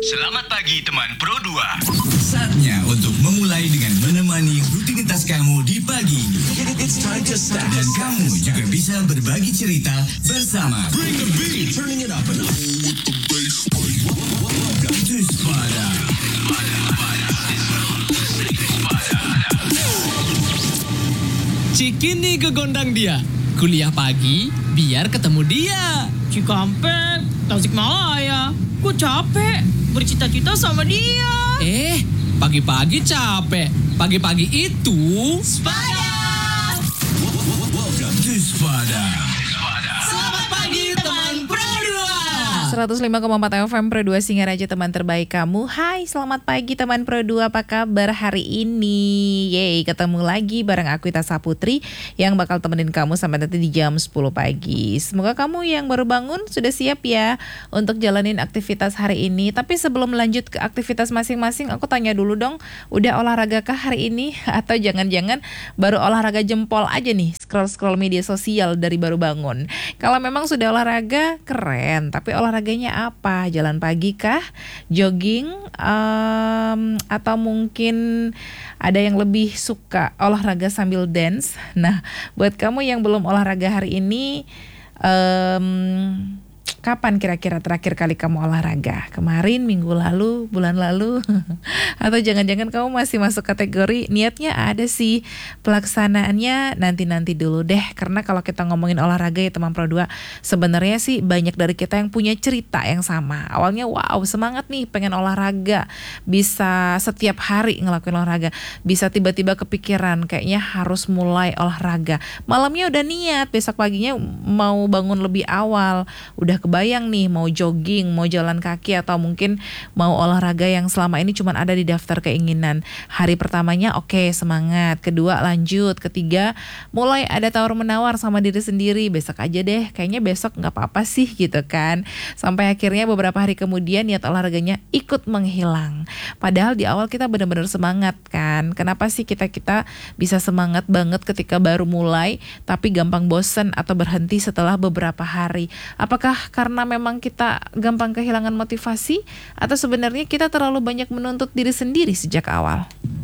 Selamat pagi teman Pro 2. Saatnya untuk memulai dengan menemani rutinitas kamu di pagi ini. Dan kamu juga bisa berbagi cerita bersama Bring the Beat, turning it up and up with the bass. Welcome to Spada. Cikini kegondang dia. Kuliah pagi, biar ketemu dia. Cikampek, Tasikmalaya. Gue capek bercita-cita sama dia. Pagi-pagi capek. Pagi-pagi itu Welcome to Spada. Selamat pagi teman Pro 2. 105,4 FM Pro 2 Singaraja, teman terbaik kamu. Hai, selamat pagi teman Pro 2, apa kabar hari ini? Yeay, ketemu lagi bareng aku Ita Saputri yang bakal temenin kamu sampai nanti di jam 10 pagi. Semoga kamu yang baru bangun sudah siap ya untuk jalanin aktivitas hari ini. Tapi sebelum lanjut ke aktivitas masing-masing, aku tanya dulu dong, udah olahraga kah hari ini? Atau jangan-jangan baru olahraga jempol aja nih, scroll-scroll media sosial dari baru bangun? Kalau memang sudah olahraga, keren. Tapi olahraganya apa? Jalan pagi kah? Jogging? Atau mungkin ada yang lebih suka olahraga sambil dance? Nah, buat kamu yang belum olahraga hari ini, kapan kira-kira terakhir kali kamu olahraga? Kemarin, minggu lalu, bulan lalu? Atau jangan-jangan kamu masih masuk kategori niatnya ada sih, pelaksanaannya nanti-nanti dulu deh. Karena kalau kita ngomongin olahraga ya teman Pro 2, sebenarnya sih banyak dari kita yang punya cerita yang sama. Awalnya wow, semangat nih pengen olahraga, bisa setiap hari ngelakuin olahraga, bisa tiba-tiba kepikiran kayaknya harus mulai olahraga. Malamnya udah niat, besok paginya mau bangun lebih awal, udah kebayang nih mau jogging, mau jalan kaki, atau mungkin mau olahraga yang selama ini cuma ada di daftar keinginan. Hari pertamanya oke, semangat, kedua lanjut, ketiga mulai ada tawar-menawar sama diri sendiri, besok aja deh, kayaknya besok gak apa-apa sih gitu kan. Sampai akhirnya beberapa hari kemudian niat olahraganya ikut menghilang. Padahal di awal kita benar-benar semangat kan. Kenapa sih kita bisa semangat banget ketika baru mulai tapi gampang bosen atau berhenti setelah beberapa hari? Apakah karena memang kita gampang kehilangan motivasi, atau sebenarnya kita terlalu banyak menuntut diri sendiri sejak awal?